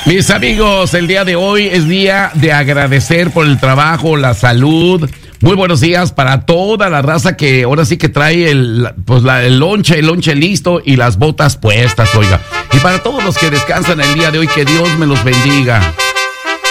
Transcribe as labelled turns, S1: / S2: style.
S1: Mis amigos, el día de hoy es día de agradecer por el trabajo, la salud. Muy buenos días para toda la raza que ahora sí que trae el lonche listo y las botas puestas, oiga. Y para todos los que descansan el día de hoy, que Dios me los bendiga.